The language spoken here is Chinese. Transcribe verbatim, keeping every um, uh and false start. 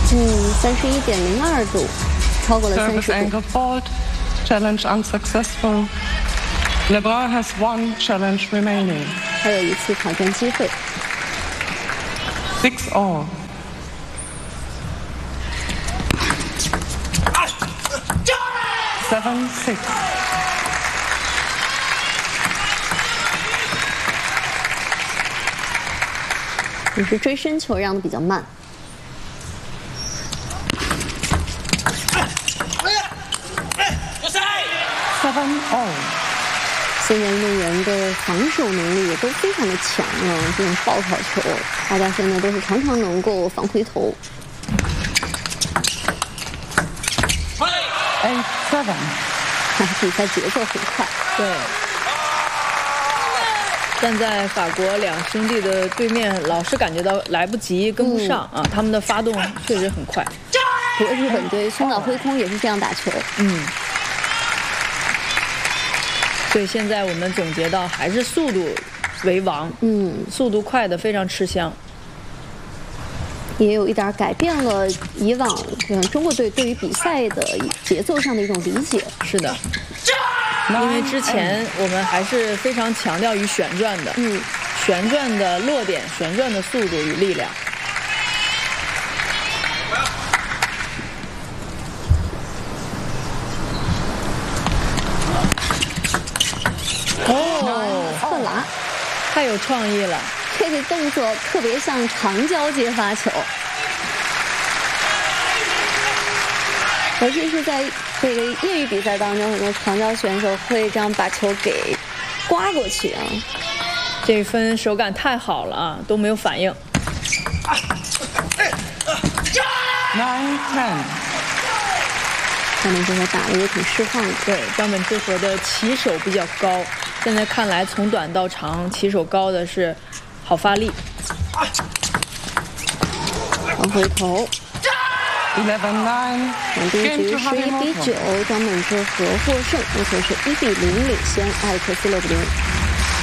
嗯，三十一点零二度，超过了三 Service 十 ankle 度。 fault. Challenge unsuccessful. LeBron has one challenge remaining. 还有一次挑战机会。 Six all. Seven six. 只是追身球让的比较慢。 Seven all. 现在运动员的防守能力也都非常的强啊！这种爆跑球，大家现在都是常常能够防回头。 Eight seven. 比赛节奏很快。 对。站在法国两兄弟的对面，老是感觉到来不及，跟不上、嗯、啊！他们的发动确实很快。 不过日本队松岛辉空也是这样打球。 嗯。 所以现在我们总结到，还是速度为王。嗯，速度快的非常吃香。 也有一点改变了以往嗯中国队对于比赛的节奏上的一种理解。 是的，因为之前我们还是非常强调于旋转的，嗯，旋转的落点、旋转的速度与力量。 哦，特拉， 太有创意了！ 这个动作特别像长焦接发球，尤其是在这个业余比赛当中，很多长焦选手会这样把球给刮过去啊。 这分手感太好了啊，都没有反应。 Nine ten. 张本智和打的也挺释放的。 对，张本智和的起手比较高。 现在看来，从短到长，起手高的是好发力。 往回头。 Eleven nine. 第一局十一比九，张本智和获胜，目前是一比零领先艾克斯勒布林。